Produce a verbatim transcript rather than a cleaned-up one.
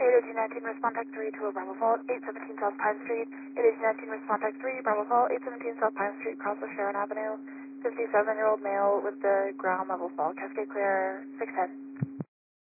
eight eighteen nineteen, respond tech three to a Bravo Fault, eight seventeen South Pine Street. eight eighteen nineteen, respond tech three, Bravo Fault, eight seventeen South Pine Street, cross of Sharon Avenue. fifty-seven-year-old male with the ground level fall. Cascade clear, six ten.